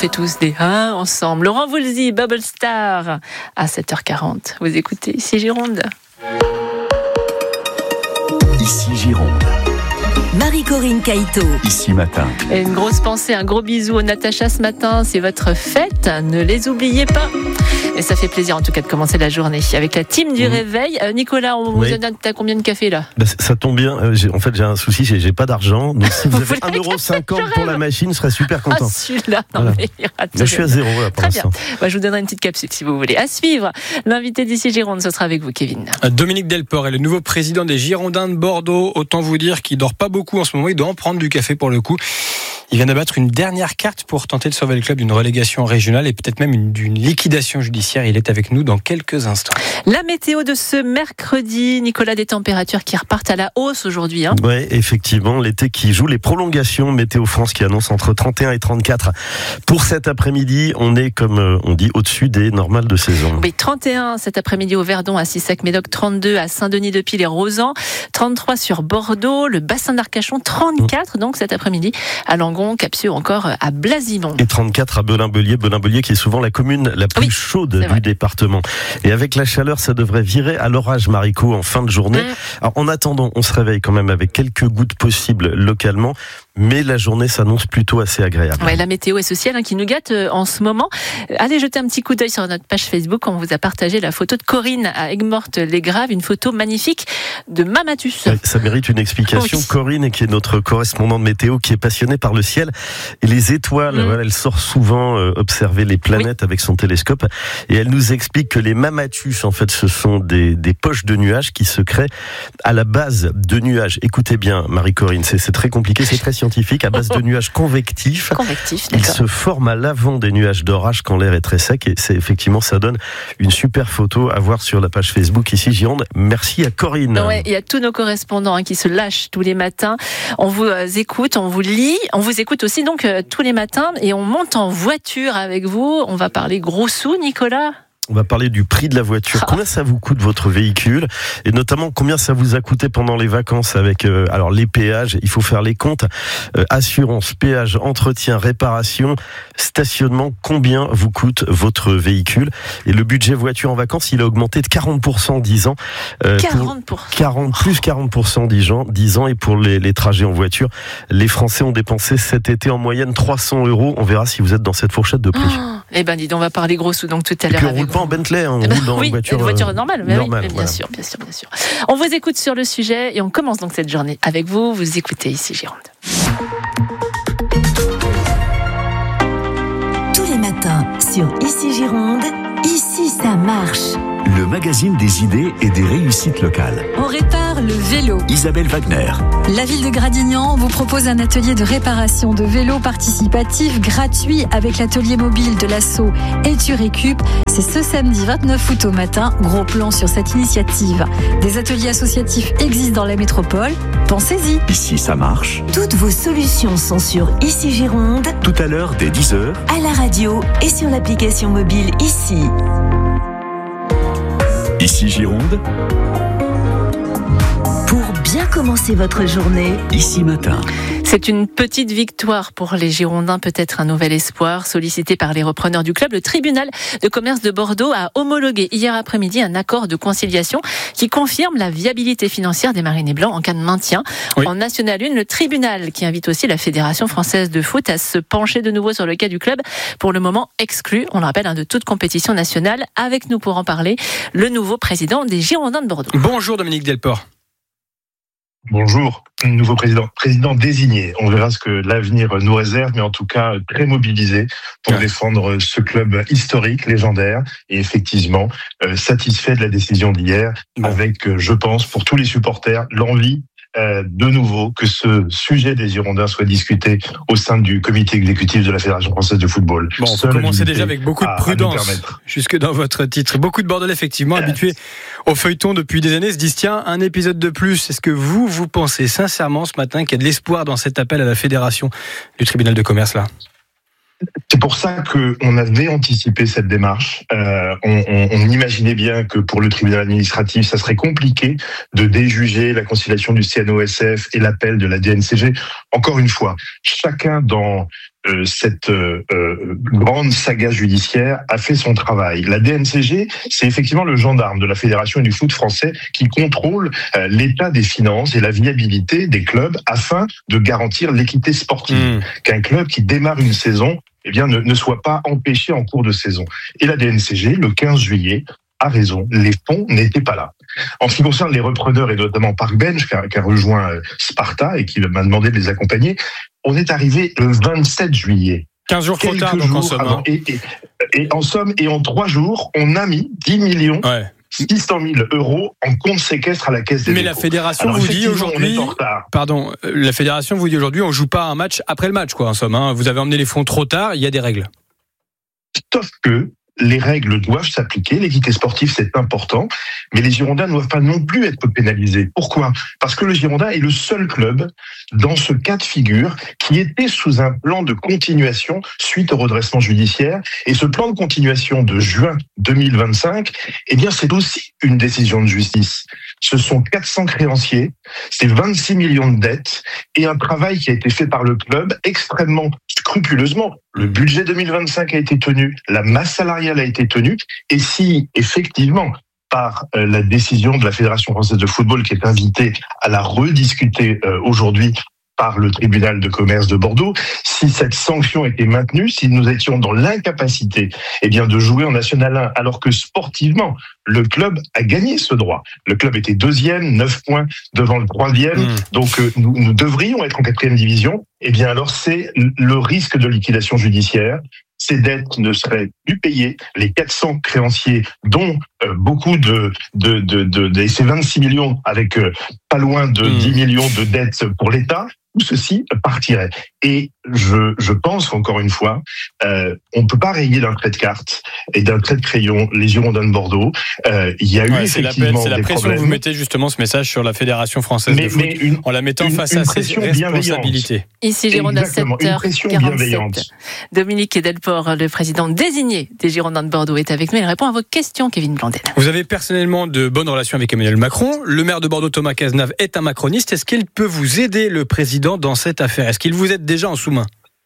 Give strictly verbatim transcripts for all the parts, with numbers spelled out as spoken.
fait tous des hein ensemble. Laurent Voulzy, Bubble Star, à sept heures quarante. Vous écoutez ici Gironde. Ici Gironde. Marie-Corinne Caïto. Ici Matin. Et une grosse pensée, un gros bisou au Natacha ce matin. C'est votre fête, ne les oubliez pas. Et ça fait plaisir en tout cas de commencer la journée avec la team du mmh. réveil. Euh, Nicolas, on oui. vous donne t'as combien de café là? Bah, ça tombe bien. Euh, j'ai, en fait, j'ai un souci, j'ai, j'ai pas d'argent. Donc si vous, vous avez un euro cinquante pour la machine, je serais super content. Ah, celui-là, non, voilà. mais il rate. Là, je suis à zéro là, pour Très l'instant. bien. Bah, je vous donnerai une petite capsule si vous voulez. À suivre, l'invité d'ici Gironde, ce sera avec vous, Kevin. Dominique Delport est le nouveau président des Girondins de Bordeaux. Autant vous dire qu'il dort pas beaucoup en ce moment. Il doit en prendre du café pour le coup. Il vient d'abattre une dernière carte pour tenter de sauver le club d'une relégation régionale et peut-être même une, d'une liquidation judiciaire. Il est avec nous dans quelques instants. La météo de ce mercredi, Nicolas, des températures qui repartent à la hausse aujourd'hui. Hein. Oui, effectivement, l'été qui joue, les prolongations. Météo France qui annonce entre trente et un et trente-quatre. Pour cet après-midi, on est, comme on dit, au-dessus des normales de saison. Oui, trente et un cet après-midi au Verdon, à Sissac-Médoc, trente-deux à Saint-Denis-de-Pile et Rozan, trente-trois sur Bordeaux, le bassin d'Arcachon, trente-quatre donc cet après-midi à Langon, Capsieux, encore à Blasimont. Et trente-quatre à Belin-Bellier, Belin-Bellier qui est souvent la commune la plus oui, chaude du vrai. département. Et avec la chaleur, ça devrait virer à l'orage, Mariko, en fin de journée. Mmh. Alors, en attendant, on se réveille quand même avec quelques gouttes possibles localement, mais la journée s'annonce plutôt assez agréable. Ouais, la météo est sociale hein, qui nous gâte euh, en ce moment. Allez jeter un petit coup d'œil sur notre page Facebook. On vous a partagé la photo de Corinne à Aigues-Mortes-les-Graves, une photo magnifique de Mamatus. Ouais, ça mérite une explication. Oui. Corinne, qui est notre correspondante météo, qui est passionnée par le ciel et les étoiles. Mmh. Voilà, elle sort souvent euh, observer les planètes oui. avec son télescope et elle nous explique que les Mamatus, en fait, ce sont des, des poches de nuages qui se créent à la base de nuages. Écoutez bien, Marie-Corinne, c'est, c'est très compliqué, c'est très scientifique, à base de nuages convectifs. Convectifs, d'accord. Ils se forment à l'avant des nuages d'orage quand l'air est très sec et c'est effectivement, ça donne une super photo à voir sur la page Facebook ici Gironde. Merci à Corinne. Ouais, il y a tous nos correspondants hein, qui se lâchent tous les matins. On vous euh, écoute, on vous lit, on vous écoute aussi donc euh, tous les matins et on monte en voiture avec vous. On va parler gros sous, Nicolas. On va parler du prix de la voiture. Combien ça vous coûte votre véhicule et notamment combien ça vous a coûté pendant les vacances avec euh, alors les péages. Il faut faire les comptes. Euh, assurance, péage, entretien, réparation, stationnement. Combien vous coûte votre véhicule? Et le budget voiture en vacances, il a augmenté de quarante pour cent en dix ans. Euh, quarante pour cent. quarante plus quarante pour cent dix ans, dix ans. Et pour les, les trajets en voiture, les Français ont dépensé cet été en moyenne trois cents euros. On verra si vous êtes dans cette fourchette de prix. Oh, eh ben dis donc, on va parler gros sous donc tout à l'heure. Et puis on roule pas en Bentley, hein, on roule dans oui, une voiture, une voiture normale, mais normale, oui, mais bien voilà. sûr, bien sûr, bien sûr. On vous écoute sur le sujet et on commence donc cette journée avec vous. Vous écoutez ici Gironde. Tous les matins sur Ici Gironde, ici ça marche. Le magazine des idées et des réussites locales. On répare le vélo. Isabelle Wagner. La ville de Gradignan vous propose un atelier de réparation de vélos participatif gratuit avec l'atelier mobile de l'asso Et tu récup. C'est ce samedi vingt-neuf août au matin. Gros plan sur cette initiative. Des ateliers associatifs existent dans la métropole. Pensez-y. Ici ça marche. Toutes vos solutions sont sur Ici Gironde. Tout à l'heure dès dix heures. À la radio et sur l'application mobile Ici. Ici Gironde. Pour bien commencer votre journée, Ici Matin. C'est une petite victoire pour les Girondins, peut-être un nouvel espoir. Sollicité par les repreneurs du club, le tribunal de commerce de Bordeaux a homologué hier après-midi un accord de conciliation qui confirme la viabilité financière des Marinés Blancs en cas de maintien. Oui. En National un, le tribunal qui invite aussi la Fédération française de foot à se pencher de nouveau sur le cas du club, pour le moment exclu, on le rappelle, hein, de toute compétition nationale. Avec nous pour en parler, le nouveau président des Girondins de Bordeaux. Bonjour Dominique Delport. Bonjour, nouveau président, président désigné. On verra ce que l'avenir nous réserve, mais en tout cas très mobilisé pour ouais. défendre ce club historique, légendaire, et effectivement euh, satisfait de la décision d'hier, bon. avec, euh, je pense, pour tous les supporters, l'envie Euh, de nouveau que ce sujet des Girondins soit discuté au sein du comité exécutif de la Fédération française de football. Bon, on peut commencer déjà avec beaucoup de prudence, jusque dans votre titre. Beaucoup de Bordelais, effectivement, yes. habitués au feuilleton depuis des années, se disent tiens, un épisode de plus. Est-ce que vous, vous pensez sincèrement ce matin qu'il y a de l'espoir dans cet appel à la Fédération du tribunal de commerce là ? C'est pour ça qu'on avait anticipé cette démarche. Euh, on, on, on imaginait bien que pour le tribunal administratif, ça serait compliqué de déjuger la conciliation du C N O S F et l'appel de la D N C G. Encore une fois, chacun dans euh, cette euh, euh, grande saga judiciaire a fait son travail. La D N C G, c'est effectivement le gendarme de la Fédération et du foot français qui contrôle euh, l'état des finances et la viabilité des clubs afin de garantir l'équité sportive. Mmh. Qu'un club qui démarre une saison eh bien, ne, ne soit pas empêché en cours de saison. Et la D N C G, le quinze juillet, a raison, les fonds n'étaient pas là. En ce qui concerne les repreneurs, et notamment Park Bench, qui a, qui a rejoint Sparta et qui m'a demandé de les accompagner, on est arrivé le vingt-sept juillet. quinze jours trop tard, donc en somme. Avant, et, et, et en somme, et en trois jours, on a mis dix millions... Ouais. six cent mille euros en compte séquestre à la caisse des Mais dépôts. la fédération Alors, vous dit aujourd'hui, pardon, la fédération vous dit aujourd'hui, on joue pas un match après le match, quoi, en somme. Hein. Vous avez emmené les fonds trop tard, il y a des règles. Sauf que les règles doivent s'appliquer, l'équité sportive c'est important, mais les Girondins ne doivent pas non plus être pénalisés. Pourquoi ? Parce que le Girondin est le seul club dans ce cas de figure qui était sous un plan de continuation suite au redressement judiciaire. Et ce plan de continuation de juin deux mille vingt-cinq, eh bien c'est aussi une décision de justice. Ce sont quatre cents créanciers, c'est vingt-six millions de dettes et un travail qui a été fait par le club extrêmement scrupuleusement. Le budget deux mille vingt-cinq a été tenu, la masse salariale a été tenue, et si effectivement, par euh, la décision de la Fédération française de football qui est invitée à la rediscuter euh, aujourd'hui par le tribunal de commerce de Bordeaux, si cette sanction était maintenue, si nous étions dans l'incapacité eh bien, de jouer en National un, alors que sportivement, le club a gagné ce droit. Le club était deuxième, neuf points devant le troisième, mmh. donc euh, nous, nous devrions être en quatrième division, eh bien alors c'est le risque de liquidation judiciaire. Ces dettes ne seraient plus payées, les quatre cents créanciers, dont euh, beaucoup de, de, de, de, de ces vingt-six millions, avec euh, pas loin de mmh. dix millions de dettes pour l'État, tout ceci partirait. Et je, je pense, encore une fois, euh, on ne peut pas rayer d'un trait de carte et d'un trait de crayon les Girondins de Bordeaux. Euh, il y a eu ouais, effectivement c'est la, c'est la des pression problèmes. que vous mettez justement ce message sur la Fédération française mais, de foot, une, en la mettant une, face une à ses responsabilités. Ici Girondins sept heures quarante-sept. Dominique Delport, le président désigné des Girondins de Bordeaux, est avec nous. Il répond à vos questions, Kevin Blandel. Vous avez personnellement de bonnes relations avec Emmanuel Macron. Le maire de Bordeaux, Thomas Cazenave, est un macroniste. Est-ce qu'il peut vous aider, le président, dans cette affaire ? Est-ce qu'il vous aide déjà en sous-main ?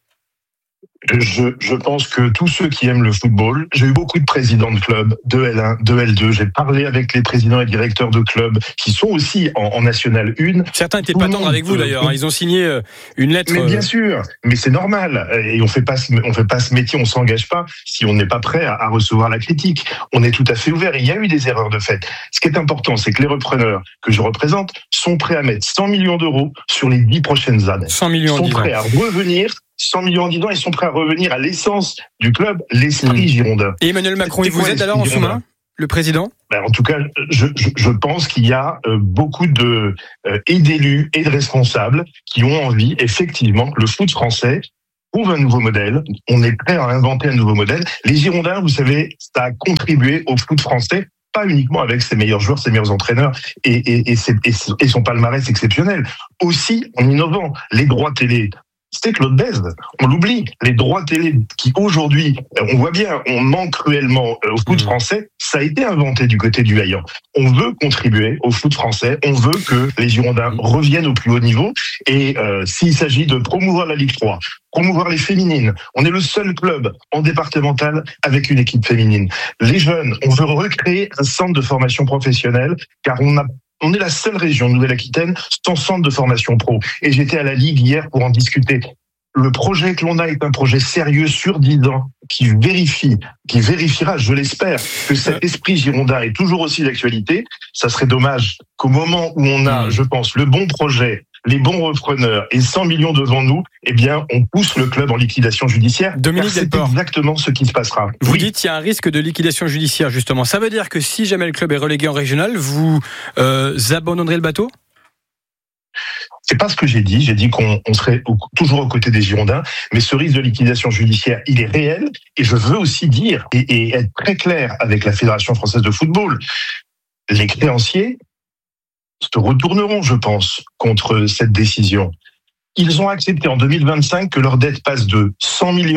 Je, je pense que tous ceux qui aiment le football, j'ai eu beaucoup de présidents de clubs, de L un, de L deux, j'ai parlé avec les présidents et directeurs de clubs qui sont aussi en, en National un. Certains n'étaient pas tendres avec vous d'ailleurs, hein. Ils ont signé une lettre. Mais bien sûr, mais c'est normal. Et on fait pas, on fait pas ce métier, on s'engage pas si on n'est pas prêt à, à recevoir la critique. On est tout à fait ouvert. Et il y a eu des erreurs de fait. Ce qui est important, c'est que les repreneurs que je représente sont prêts à mettre cent millions d'euros sur les dix prochaines années. cent millions Ils sont prêts à revenir. cent millions en dix ans, ils sont prêts à revenir à l'essence du club, l'esprit mmh. girondin. Et Emmanuel Macron, il vous aide alors en sous-main, le président ? Ben, en tout cas, je, je, je pense qu'il y a euh, beaucoup de euh, et d'élus et de responsables qui ont envie, effectivement, que le foot français trouve un nouveau modèle. On est prêt à inventer un nouveau modèle. Les Girondins, vous savez, ça a contribué au foot français, pas uniquement avec ses meilleurs joueurs, ses meilleurs entraîneurs et, et, et, ses, et son palmarès exceptionnel. Aussi, en innovant, les droits télé. C'était Claude Bèze, on l'oublie. Les droits télé qui aujourd'hui, on voit bien, on manque cruellement au foot français, ça a été inventé du côté du Haillan. On veut contribuer au foot français, on veut que les Girondins reviennent au plus haut niveau. Et euh, s'il s'agit de promouvoir la Ligue trois, promouvoir les féminines, on est le seul club en départemental avec une équipe féminine. Les jeunes, on veut recréer un centre de formation professionnelle, car on a On est la seule région de Nouvelle-Aquitaine sans centre de formation pro. Et j'étais à la Ligue hier pour en discuter. Le projet que l'on a est un projet sérieux sur dix ans qui vérifie, qui vérifiera, je l'espère, que cet esprit girondin est toujours aussi d'actualité. Ça serait dommage qu'au moment où on a, je pense, le bon projet, les bons repreneurs et cent millions devant nous, eh bien, on pousse le club en liquidation judiciaire. Dominique c'est Delport, exactement ce qui se passera. Vous oui. dites qu'il y a un risque de liquidation judiciaire, justement. Ça veut dire que si jamais le club est relégué en régional, vous euh, abandonnerez le bateau ? C'est pas ce que j'ai dit. J'ai dit qu'on on serait au, toujours aux côtés des Girondins, mais ce risque de liquidation judiciaire, il est réel. Et je veux aussi dire et, et être très clair avec la Fédération française de football. Les créanciers se retourneront, je pense, contre cette décision. Ils ont accepté en deux mille vingt-cinq que leur dette passe de cent millions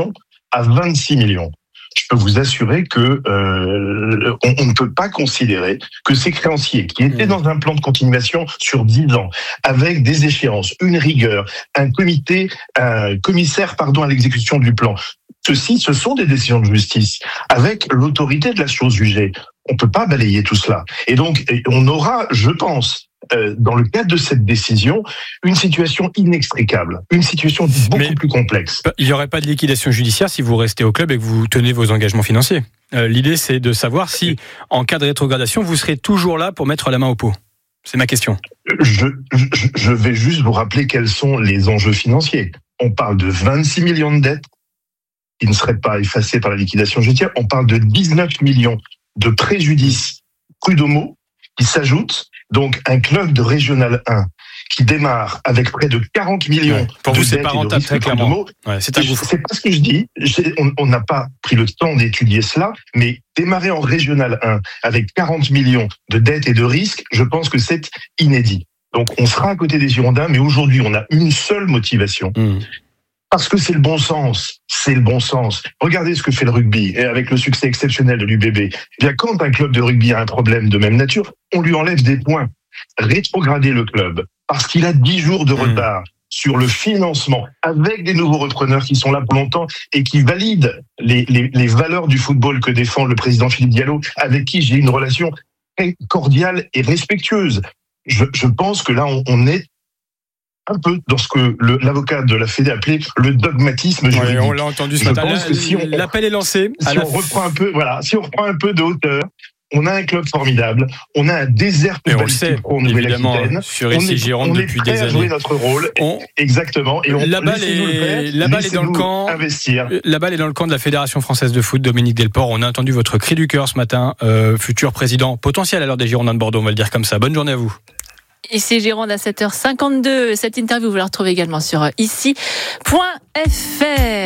à vingt-six millions. Je peux vous assurer que euh, on, on ne peut pas considérer que ces créanciers qui étaient dans un plan de continuation sur dix ans, avec des échéances, une rigueur, un comité, un commissaire pardon à l'exécution du plan, ceci, ce sont des décisions de justice avec l'autorité de la chose jugée. On ne peut pas balayer tout cela. Et donc, on aura, je pense, euh, dans le cadre de cette décision, une situation inextricable, une situation beaucoup Mais plus complexe. Il n'y aurait pas de liquidation judiciaire si vous restez au club et que vous tenez vos engagements financiers. Euh, l'idée, c'est de savoir si, en cas de rétrogradation, vous serez toujours là pour mettre la main au pot. C'est ma question. Je, je, je vais juste vous rappeler quels sont les enjeux financiers. On parle de vingt-six millions de dettes qui ne seraient pas effacées par la liquidation judiciaire. On parle de dix-neuf millions de préjudices prud'homaux qui s'ajoutent. Donc, un club de Régional un qui démarre avec près de quarante millions ouais. Pour de vous, c'est dettes pas et de rentable, risques très clairement. Ouais, c'est, c'est pas ce que je dis. On n'a pas pris le temps d'étudier cela, mais démarrer en Régional un avec quarante millions de dettes et de risques, je pense que c'est inédit. Donc, on sera à côté des Girondins, mais aujourd'hui, on a une seule motivation. Mmh. Parce que c'est le bon sens, c'est le bon sens. Regardez ce que fait le rugby, et avec le succès exceptionnel de l'U B B. Eh bien, quand un club de rugby a un problème de même nature, on lui enlève des points. Rétrograder le club, parce qu'il a dix jours de retard mmh. sur le financement, avec des nouveaux repreneurs qui sont là pour longtemps et qui valident les, les, les valeurs du football que défend le président Philippe Diallo, avec qui j'ai une relation très cordiale et respectueuse. Je, je pense que là, on, on est un peu dans ce que le, l'avocat de la Fédé appelait le dogmatisme juridique. Ouais, on l'a entendu ce matin. Je pense que si on, l'appel est lancé. Si on reprend un peu, voilà, si on reprend un peu de hauteur, on a un club formidable, on a un désert et on le sait, pour Nouvelle-Aquitaine. Sur ici Gironde depuis des années. On est prêt à jouer notre rôle. On... Exactement. Et on la balle est, la balle est dans le camp. Investir. La balle est dans le camp de la Fédération française de foot. Dominique Delport, on a entendu votre cri du cœur ce matin, euh, futur président potentiel alors des Girondins de Bordeaux. On va le dire comme ça. Bonne journée à vous. Ici Gironde à sept heures cinquante-deux. Cette interview, vous la retrouvez également sur ici point f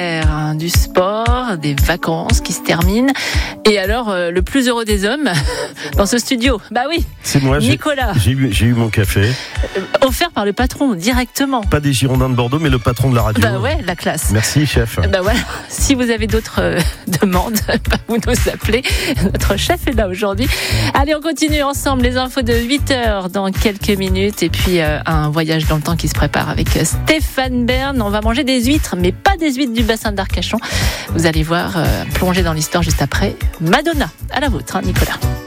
r. Du sport, des vacances qui se terminent. Et alors, euh, le plus heureux des hommes dans ce studio. Bah oui, c'est moi, Nicolas. J'ai, j'ai, eu, j'ai eu mon café. Euh, offert par le patron, directement. Pas des Girondins de Bordeaux, mais le patron de la radio. Bah ouais, la classe. Merci, chef. Bah voilà, si vous avez d'autres euh, demandes, bah vous nous appelez. Notre chef est là aujourd'hui. Allez, on continue ensemble. Les infos de huit heures dans quelques minutes. Et puis, euh, un voyage dans le temps qui se prépare avec Stéphane Bern. On va manger des huîtres, mais pas des huîtres du bassin d'Arcachon. Vous allez voir, euh, plonger dans l'histoire juste après. Madonna, à la vôtre, hein, Nicolas.